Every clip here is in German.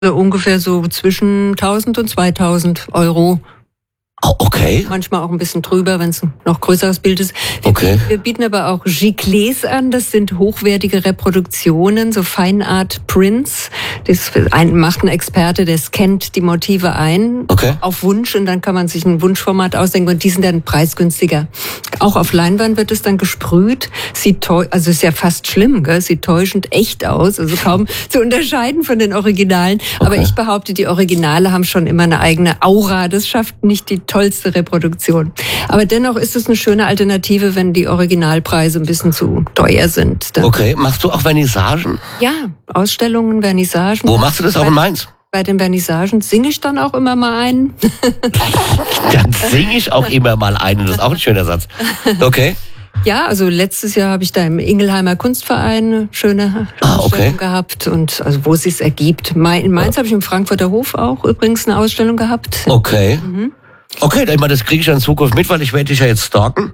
So ungefähr so zwischen 1.000 und 2.000 Euro. Oh, okay. Manchmal auch ein bisschen drüber, wenn es ein noch größeres Bild ist. Wir bieten aber auch Giclées an. Das sind hochwertige Reproduktionen, so Feinart Prints. Das macht ein Experte, der scannt die Motive ein auf Wunsch und dann kann man sich ein Wunschformat ausdenken und die sind dann preisgünstiger. Auch auf Leinwand wird es dann gesprüht. Also ist ja fast schlimm, gell? Sieht täuschend echt aus, also kaum zu unterscheiden von den Originalen. Aber ich behaupte, die Originale haben schon immer eine eigene Aura. Das schafft nicht die tollste Reproduktion. Aber dennoch ist es eine schöne Alternative, wenn die Originalpreise ein bisschen zu teuer sind. Okay, machst du auch Vernissagen? Ja, Ausstellungen, Vernissagen. Wo machst du das auch in Mainz? Bei den Vernissagen singe ich dann auch immer mal einen. Dann singe ich auch immer mal einen, das ist auch ein schöner Satz. Okay. Ja, also letztes Jahr habe ich da im Ingelheimer Kunstverein eine schöne Ausstellung gehabt und also wo es sich ergibt. In Mainz habe ich im Frankfurter Hof auch übrigens eine Ausstellung gehabt. Okay. Okay, ich meine, das kriege ich ja in Zukunft mit, weil ich werde dich ja jetzt stalken.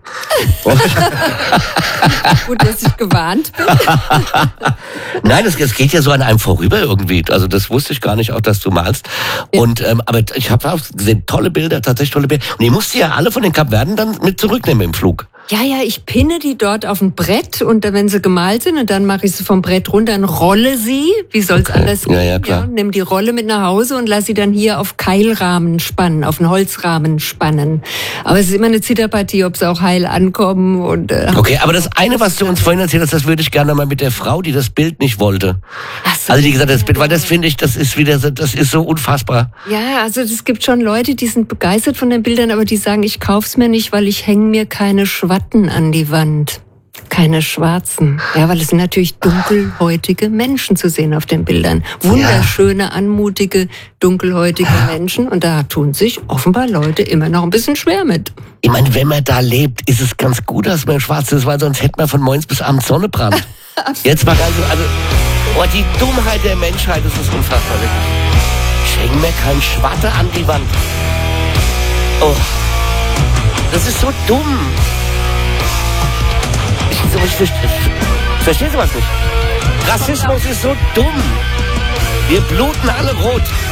Gut, dass ich gewarnt bin. Nein, es geht ja so an einem vorüber irgendwie. Also das wusste ich gar nicht, auch dass du malst. Ja. Und aber ich habe auch gesehen, tolle Bilder, tatsächlich tolle Bilder. Und die musst du ja alle von den Kapverden dann mit zurücknehmen im Flug. Ja, ich pinne die dort auf ein Brett und wenn sie gemalt sind und dann mache ich sie vom Brett runter und rolle sie. Wie soll's anders gehen? Ja, klar. Nimm die Rolle mit nach Hause und lass sie dann hier auf Keilrahmen spannen, auf einen Holzrahmen spannen. Aber es ist immer eine Zitterpartie, ob sie auch heil ankommen und. Okay, aber das eine, was du uns vorhin erzählt hast, das würde ich gerne mal mit der Frau, die das Bild nicht wollte. Ach so. Also die gesagt hat, das Bild, weil das finde ich, das ist so unfassbar. Ja, also es gibt schon Leute, die sind begeistert von den Bildern, aber die sagen, ich kauf's mir nicht, weil ich hänge mir keine Schwatten an die Wand. Keine schwarzen. Ja, weil es sind natürlich dunkelhäutige Menschen zu sehen auf den Bildern. Wunderschöne, anmutige, dunkelhäutige Menschen. Und da tun sich offenbar Leute immer noch ein bisschen schwer mit. Ich meine, wenn man da lebt, ist es ganz gut, dass man schwarz ist, weil sonst hätte man von morgens bis abends Sonnebrand. Jetzt mal also die Dummheit der Menschheit, das ist unfassbar. Ich hänge mir kein Schwatte an die Wand. Oh, das ist so dumm. Ich verstehe sowas nicht. Rassismus ist so dumm. Wir bluten alle rot.